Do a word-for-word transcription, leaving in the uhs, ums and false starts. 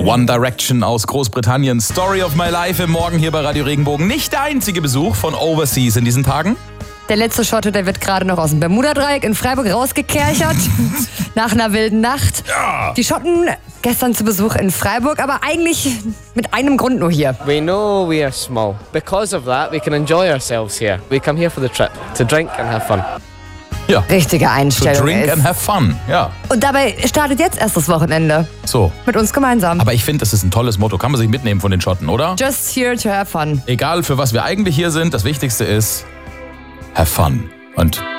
One Direction aus Großbritannien. Story of my life im Morgen hier bei Radio Regenbogen. Nicht der einzige Besuch von Overseas in diesen Tagen. Der letzte Schotte, der wird gerade noch aus dem Bermuda-Dreieck in Freiburg rausgekerchert. Nach einer wilden Nacht. Ja. Die Schotten gestern zu Besuch in Freiburg, aber eigentlich mit einem Grund nur hier. We know we are small. Because of that, we can enjoy ourselves here. We come here for the trip, to drink and have fun. Ja. Richtige To Einstellung. drink ist. and have fun. Ja. Und dabei startet jetzt erst das Wochenende. So. Mit uns gemeinsam. Aber ich finde, das ist ein tolles Motto. Kann man sich mitnehmen von den Schotten, oder? Just here to have fun. Egal für was wir eigentlich hier sind, das Wichtigste ist have fun. Und